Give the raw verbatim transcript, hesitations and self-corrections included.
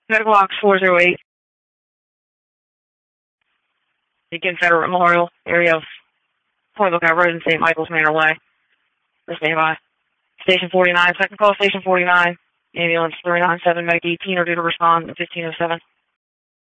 Medical Box four zero eight. Beacon Federal Memorial, area of Point Lookout Road in Saint Michael's Manor Way. Stand by. Station forty-nine, second call, Station forty-nine. Ambulance three nine seven, Medic eighteen are due to respond at fifteen oh seven.